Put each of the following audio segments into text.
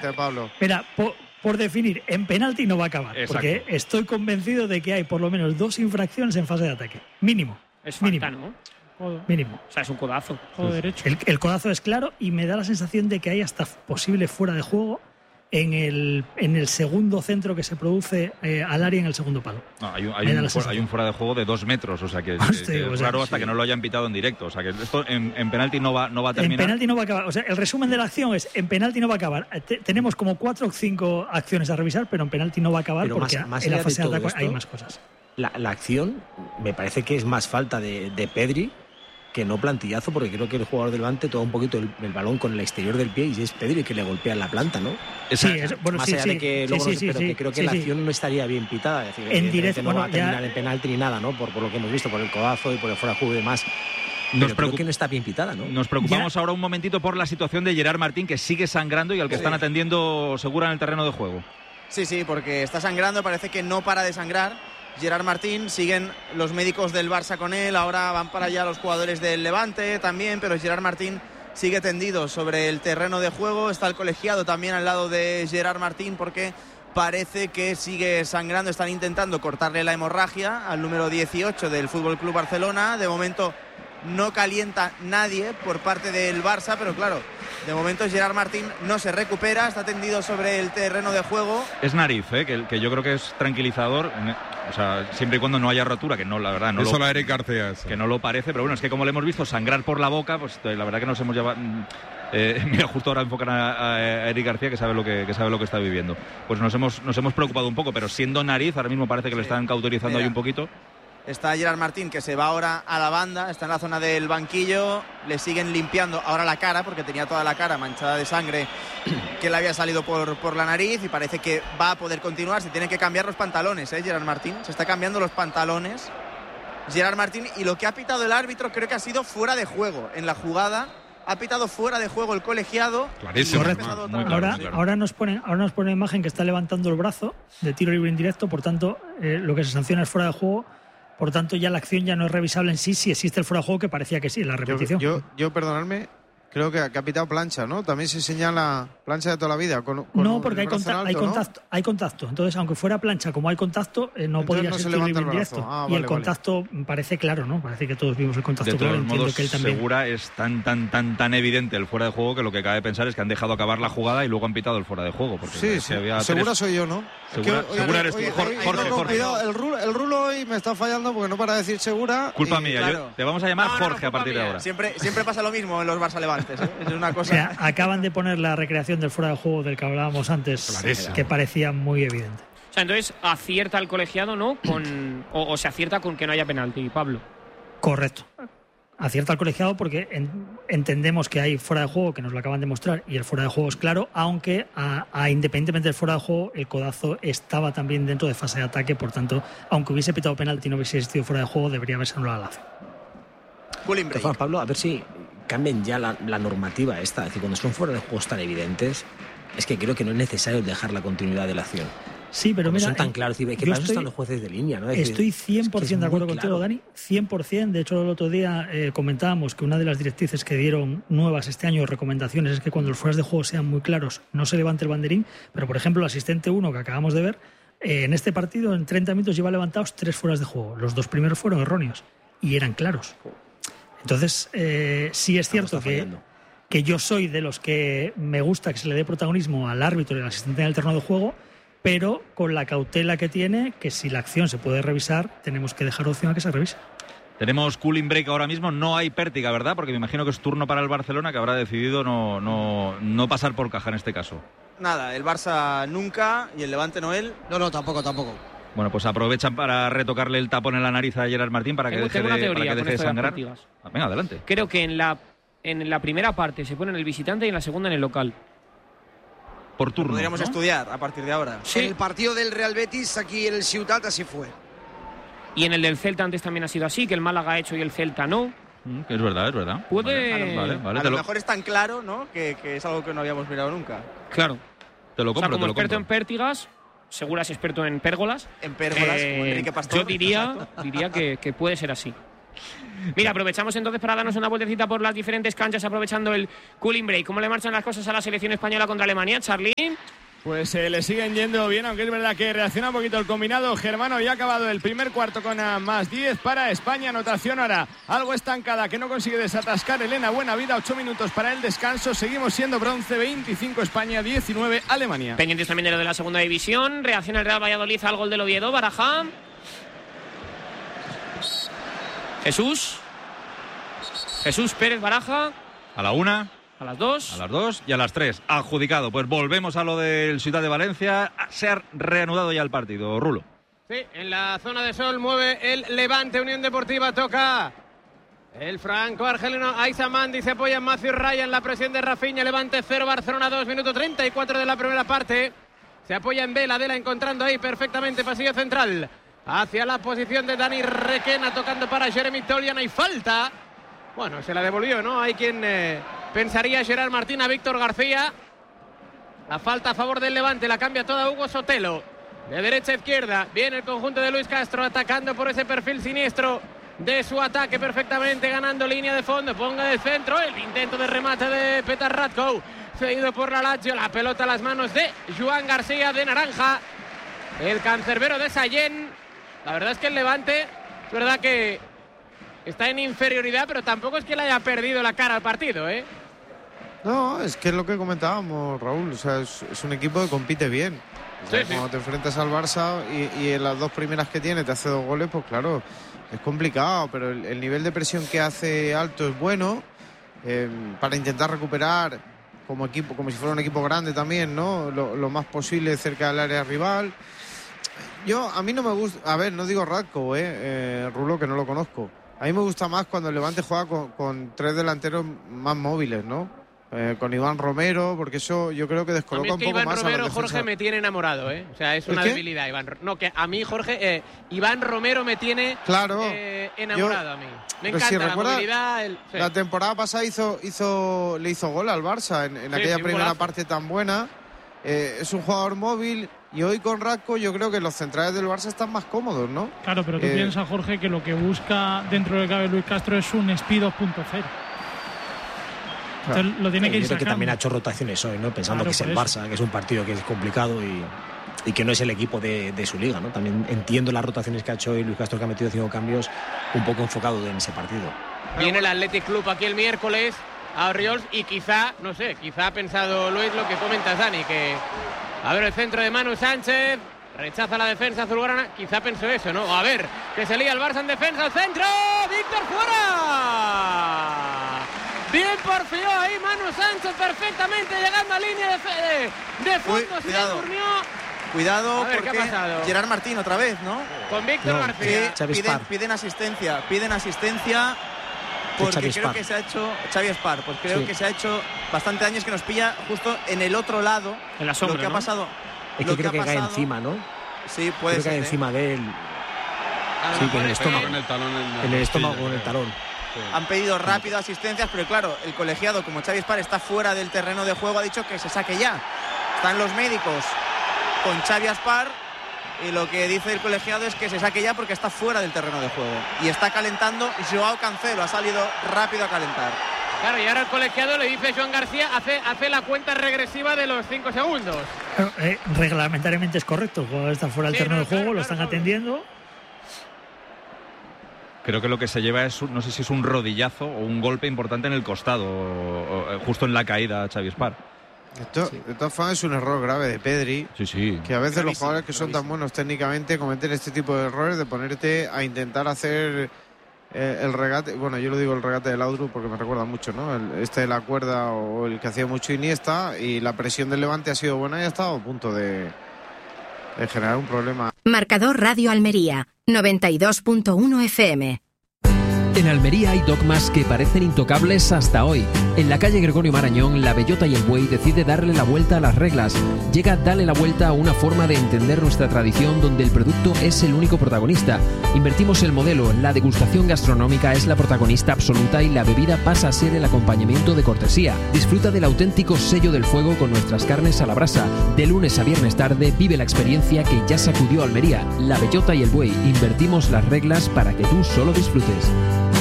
Exactamente, Pablo. Mira, por definir, en penalti no va a acabar. Exacto. Porque estoy convencido de que hay por lo menos 2 infracciones en fase de ataque. Mínimo. Es falta, ¿no? Mínimo. O sea, es un codazo. Codo derecho. El codazo es claro y me da la sensación de que hay hasta posible fuera de juego en el segundo centro que se produce al área en el segundo palo. No, hay un fuera de juego de 2 metros, o sea que es raro hasta que no lo hayan pitado en directo. O sea que esto en penalti no va a terminar. En penalti no va a acabar. O sea, el resumen de la acción es: en penalti no va a acabar. Tenemos como 4 o 5 acciones a revisar, pero en penalti no va a acabar pero porque más en la allá fase de todo ataque esto, hay más cosas. La acción me parece que es más falta de Pedri que no plantillazo, porque creo que el jugador del Levante toca un poquito el balón con el exterior del pie y es Pedri que le golpea en la planta, ¿no? Más allá de que luego que creo que la acción no estaría bien pitada, es decir, en directo no va a terminar en penalti ni nada, ¿no? Por lo que hemos visto, por el codazo y por el fuera de juego y demás. Creo que no está bien pitada, ¿no? Nos preocupamos ahora un momentito por la situación de Gerard Martín, que sigue sangrando y al que están atendiendo Segura en el terreno de juego. Sí, porque está sangrando, parece que no para de sangrar Gerard Martín, siguen los médicos del Barça con él, ahora van para allá los jugadores del Levante también, pero Gerard Martín sigue tendido sobre el terreno de juego, está el colegiado también al lado de Gerard Martín porque parece que sigue sangrando, están intentando cortarle la hemorragia al número 18 del Fútbol Club Barcelona, de momento no calienta nadie por parte del Barça, pero claro, de momento Gerard Martín no se recupera, está tendido sobre el terreno de juego. Es nariz, que yo creo que es tranquilizador, o sea, siempre y cuando no haya rotura, que no, la verdad, no eso la Eric García. Eso. Que no lo parece, pero bueno, es que como le hemos visto sangrar por la boca, pues la verdad que nos hemos llevado... mira, justo ahora enfocan a Eric García, que sabe lo que está viviendo. Pues nos hemos preocupado un poco, pero siendo nariz, ahora mismo parece que le están cauterizando ahí un poquito. Está Gerard Martín, que se va ahora a la banda, está en la zona del banquillo, le siguen limpiando ahora la cara, porque tenía toda la cara manchada de sangre que le había salido por la nariz, y parece que va a poder continuar. Se tienen que cambiar los pantalones, Gerard Martín, se está cambiando los pantalones Gerard Martín, y lo que ha pitado el árbitro creo que ha sido fuera de juego en la jugada. Ha pitado fuera de juego el colegiado. Clarísimo. Ahora nos pone una imagen que está levantando el brazo de tiro libre indirecto, por tanto, lo que se sanciona es fuera de juego. Por tanto, ya la acción ya no es revisable en sí, si existe el fuera de juego, que parecía que sí, la repetición. Yo perdonadme, creo que ha pitado plancha, ¿no? También se señala plancha de toda la vida. No, porque hay contacto. Entonces, aunque fuera plancha, como hay contacto, no podría ser tiro libre indirecto. Y el contacto parece claro, ¿no? Parece que todos vimos el contacto de claro. Todos Entiendo modos, que él también. Segura es tan evidente el fuera de juego que lo que cabe pensar es que han dejado acabar la jugada y luego han pitado el fuera de juego. Porque Segura soy yo, ¿no? Segura eres tú, Jorge. El rulo hoy me está fallando porque no para de decir Segura. Culpa mía, claro. Te vamos a llamar Jorge a partir de ahora. Siempre pasa lo mismo en los Barça Levantes, ¿eh? Es una cosa. O sea, acaban de poner la recreación del fuera de juego del que hablábamos antes, que parecía muy evidente. O sea, entonces acierta el colegiado, ¿no? O se acierta con que no haya penalti, Pablo. Correcto. Acierta el colegiado porque entendemos que hay fuera de juego, que nos lo acaban de mostrar, y el fuera de juego es claro, aunque independientemente del fuera de juego, el codazo estaba también dentro de fase de ataque, por tanto, aunque hubiese pitado penalti y no hubiese existido fuera de juego, debería haberse anulado la acción. Pablo, a ver si cambien ya la normativa esta, es decir, cuando son fuera de juegos tan evidentes, es que creo que no es necesario dejar la continuidad de la acción. Sí, pero mira, son tan claros, que para eso están los jueces de línea, ¿no? Estoy 100% de acuerdo contigo, Dani, 100%. De hecho, el otro día comentábamos que una de las directrices que dieron nuevas este año, recomendaciones, es que cuando los fueras de juego sean muy claros, no se levante el banderín. Pero, por ejemplo, el asistente 1 que acabamos de ver, en este partido, en 30 minutos lleva levantados 3 fueras de juego. Los 2 primeros fueron erróneos y eran claros. Entonces, sí es cierto que yo soy de los que me gusta que se le dé protagonismo al árbitro y al asistente en el terreno de juego, pero con la cautela que tiene, que si la acción se puede revisar, tenemos que dejar opción a que se revise. Tenemos cooling break ahora mismo, no hay Pértiga, ¿verdad? Porque me imagino que es turno para el Barcelona, que habrá decidido no pasar por caja en este caso. Nada, el Barça nunca y el Levante Noel. No, tampoco. Bueno, pues aprovechan para retocarle el tapón en la nariz a Gerard Martín para que deje de sangrar. Venga, adelante. Creo que en la primera parte se pone en el visitante y en la segunda en el local. Por turno. Podríamos estudiar a partir de ahora. Sí. En el partido del Real Betis, aquí en el Ciutat, así fue. Y en el del Celta antes también ha sido así, que el Málaga ha hecho y el Celta no. Es verdad. Puede... Vale, a lo mejor es tan claro, ¿no? Que es algo que no habíamos mirado nunca. Claro. Te lo compro, como experto en pértigas, Segura es experto en pérgolas. En pérgolas, como Enrique Pastor. Yo diría que puede ser así. Mira, aprovechamos entonces para darnos una vueltecita por las diferentes canchas, aprovechando el cooling break. ¿Cómo le marchan las cosas a la selección española contra Alemania, Charlín? Pues le siguen yendo bien, aunque es verdad que reacciona un poquito el combinado germano y ha acabado el primer cuarto con más 10 para España. Anotación ahora algo estancada que no consigue desatascar Elena Buenavida. 8 minutos para el descanso. Seguimos siendo bronce. 25 España, 19 Alemania. Pendientes también de lo de la segunda división. Reacciona el Real Valladolid al gol del Oviedo. Baraja. Jesús Pérez Baraja. A la 1. A las 2. A las 2 y a las 3. Adjudicado. Pues volvemos a lo del Ciudad de Valencia. Se ha reanudado ya el partido. Rulo. Sí, en la zona de sol mueve el Levante. Unión Deportiva toca el franco-argelino Aizamandi. Se apoya en Matthew Ryan. La presión de Rafinha. Levante 0, Barcelona 2. Minuto 34 de la primera parte. Se apoya en Vela. Encontrando ahí perfectamente pasillo central. Hacia la posición de Dani Requena. Tocando para Jeremy Tolian. Hay falta. Bueno, se la devolvió, ¿no? Hay quien pensaría Gerard Martín a Víctor García. La falta a favor del Levante, la cambia toda Hugo Sotelo. De derecha a izquierda, viene el conjunto de Luis Castro atacando por ese perfil siniestro de su ataque, perfectamente ganando línea de fondo. Ponga del centro, el intento de remate de Petar Ratko, cedido por la Lazio, la pelota a las manos de Joan García de naranja. El cancerbero de Sallén. La verdad es que el Levante, es verdad que está en inferioridad, pero tampoco es que le haya perdido la cara al partido, ¿eh? No, es que es lo que comentábamos, Raúl. O sea, es un equipo que compite bien. O sea, cuando te enfrentas al Barça y en las dos primeras que tiene te hace 2 goles, pues claro, es complicado, pero el nivel de presión que hace alto es bueno para intentar recuperar como equipo, como si fuera un equipo grande también, ¿no? Lo más posible cerca del área rival. A mí no me gusta, a ver, no digo Radko, Rulo, que no lo conozco. A mí me gusta más cuando el Levante juega con 3 delanteros más móviles, ¿no? Con Iván Romero, porque eso yo creo que descoloca un poco Iván más Romero, a la defensa. Jorge, me tiene enamorado, ¿eh? O sea, es una debilidad, Iván. No, que a mí, Jorge, Iván Romero me tiene enamorado a mí. Me encanta si la movilidad. Sí. La temporada pasada le hizo gol al Barça en aquella primera parte tan buena. Es un jugador móvil. Y hoy con Radko yo creo que los centrales del Barça están más cómodos, ¿no? Claro, pero tú piensas, Jorge, que lo que busca dentro del cabe Luis Castro es un Speed 2.0. Entonces lo tiene que ir yo creo sacando. que también ha hecho rotaciones hoy, ¿no? Pensando que es el Barça, que es un partido que es complicado y que no es el equipo de su liga, ¿no? También entiendo las rotaciones que ha hecho hoy Luis Castro, que ha metido 5 cambios un poco enfocado en ese partido. Viene el Athletic Club aquí el miércoles a Oriols y quizá ha pensado Luis lo que comentas, Dani, que a ver el centro de Manu Sánchez, rechaza la defensa azulgrana, quizá pensó eso, ¿no? A ver, que se lía el Barça en defensa, el centro, Víctor fuera. Bien porfió ahí Manu Sánchez perfectamente llegando a línea de fondo, se durmió. Cuidado, a ver, porque ¿qué ha pasado? Gerard Martín otra vez, ¿no? Con Víctor García. Piden asistencia, porque creo que se ha hecho Xavi Espar, pues creo que se ha hecho bastante daños, que nos pilla justo en el otro lado. En la sombra, lo que ha pasado. Es que creo que cae encima, ¿no? Sí, puede ser. Creo que cae encima de él. Sí, con el estómago. En el estómago, con el talón. Han pedido rápido asistencias, pero claro, el colegiado, como Xavi Espar está fuera del terreno de juego, ha dicho que se saque ya. Están los médicos con Xavi Espar y lo que dice el colegiado es que se saque ya porque está fuera del terreno de juego. Y está calentando Joao Cancelo, ha salido rápido a calentar. Claro, y ahora el colegiado le dice a Joan García, hace la cuenta regresiva de los 5 segundos. Reglamentariamente es correcto, el jugador está fuera del terreno de juego, lo están atendiendo. Creo que lo que se lleva es, no sé si es un rodillazo o un golpe importante en el costado, justo en la caída Xavi Espar. De todas formas es un error grave de Pedri, que a veces los jugadores que son tan buenos técnicamente cometen este tipo de errores de ponerte a intentar hacer el regate. Bueno, yo lo digo el regate del Laudrup porque me recuerda mucho, ¿no? Este de la cuerda o el que hacía mucho Iniesta, y la presión del Levante ha sido buena y ha estado a punto de generar un problema. Marcador Radio Almería 92.1 FM. En Almería hay dogmas que parecen intocables hasta hoy. En la calle Gregorio Marañón, la Bellota y el Buey decide darle la vuelta a las reglas. Llega Dale la vuelta a una forma de entender nuestra tradición donde el producto es el único protagonista. Invertimos el modelo, la degustación gastronómica es la protagonista absoluta y la bebida pasa a ser el acompañamiento de cortesía. Disfruta del auténtico sello del fuego con nuestras carnes a la brasa. De lunes a viernes tarde vive la experiencia que ya sacudió Almería. La Bellota y el Buey, invertimos las reglas para que tú solo disfrutes.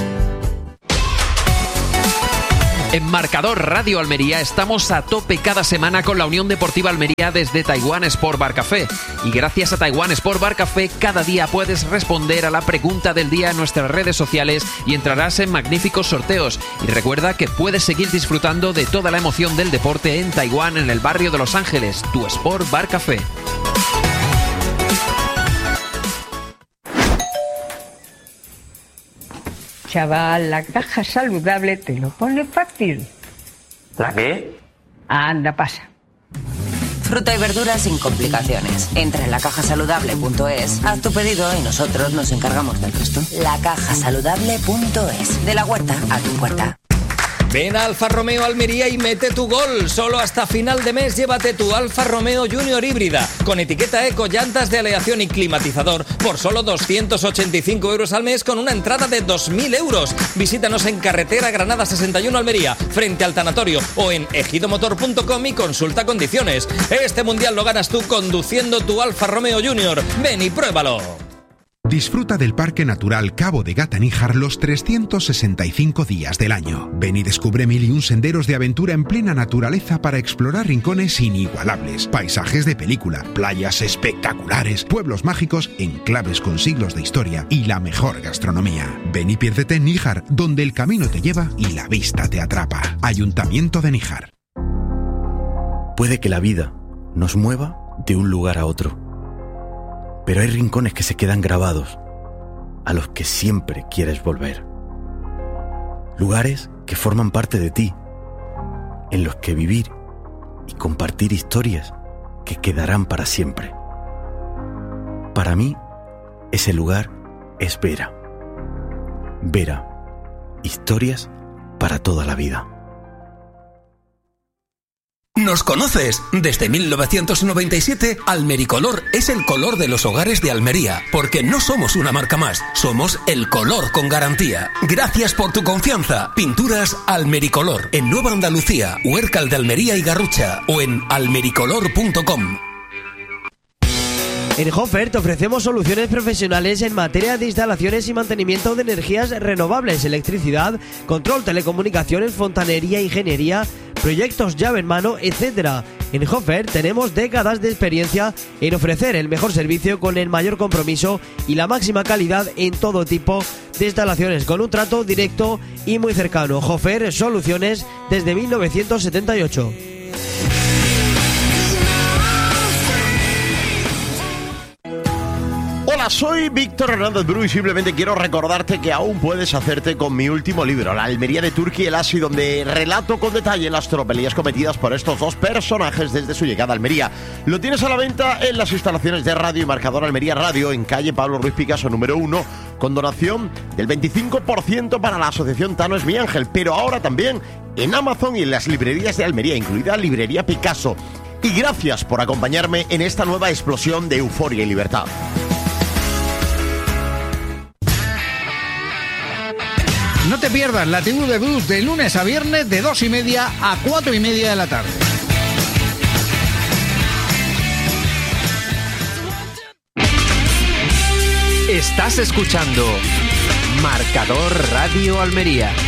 En Marcador Radio Almería estamos a tope cada semana con la Unión Deportiva Almería desde Taiwán Sport Bar Café. Y gracias a Taiwán Sport Bar Café, cada día puedes responder a la pregunta del día en nuestras redes sociales y entrarás en magníficos sorteos. Y recuerda que puedes seguir disfrutando de toda la emoción del deporte en Taiwán, en el barrio de Los Ángeles, tu Sport Bar Café. Chaval, la caja saludable te lo pone fácil. ¿La qué? Anda, pasa. Fruta y verduras sin complicaciones. Entra en lacajasaludable.es, haz tu pedido y nosotros nos encargamos del resto. Lacajasaludable.es. De la huerta a tu puerta. Ven a Alfa Romeo Almería y mete tu gol. Solo hasta final de mes llévate tu Alfa Romeo Junior híbrida con etiqueta eco, llantas de aleación y climatizador por solo 285 euros al mes con una entrada de 2.000 euros. Visítanos en carretera Granada 61 Almería, frente al tanatorio, o en ejidomotor.com y consulta condiciones. Este mundial lo ganas tú conduciendo tu Alfa Romeo Junior. Ven y pruébalo. Disfruta del Parque Natural Cabo de Gata-Níjar los 365 días del año. Ven y descubre 1001 senderos de aventura en plena naturaleza para explorar rincones inigualables, paisajes de película, playas espectaculares, pueblos mágicos, enclaves con siglos de historia y la mejor gastronomía. Ven y piérdete en Níjar, donde el camino te lleva y la vista te atrapa. Ayuntamiento de Níjar. Puede que la vida nos mueva de un lugar a otro, pero hay rincones que se quedan grabados, a los que siempre quieres volver. Lugares que forman parte de ti, en los que vivir y compartir historias que quedarán para siempre. Para mí, ese lugar es Vera. Vera, historias para toda la vida. ¿Nos conoces? Desde 1997, Almericolor es el color de los hogares de Almería, porque no somos una marca más, somos el color con garantía. Gracias por tu confianza. Pinturas Almericolor, en Nueva Andalucía, Huércal de Almería y Garrucha, o en almericolor.com. En Hofer te ofrecemos soluciones profesionales en materia de instalaciones y mantenimiento de energías renovables, electricidad, control, telecomunicaciones, fontanería, ingeniería, proyectos llave en mano, etc. En Hofer tenemos décadas de experiencia en ofrecer el mejor servicio con el mayor compromiso y la máxima calidad en todo tipo de instalaciones, con un trato directo y muy cercano. Hofer Soluciones desde 1978. Hola, soy Víctor Hernández Bru y simplemente quiero recordarte que aún puedes hacerte con mi último libro, La Almería de Turki el Asi, donde relato con detalle las tropelías cometidas por estos dos personajes desde su llegada a Almería. Lo tienes a la venta en las instalaciones de Radio y Marcador Almería Radio, en calle Pablo Ruiz Picasso número 1, con donación del 25% para la asociación Tano es mi ángel, pero ahora también en Amazon y en las librerías de Almería, incluida Librería Picasso. Y gracias por acompañarme en esta nueva explosión de euforia y libertad. No te pierdas la TV de Blues de lunes a viernes de 2:30 a 4:30 de la tarde. Estás escuchando Marcador Radio Almería.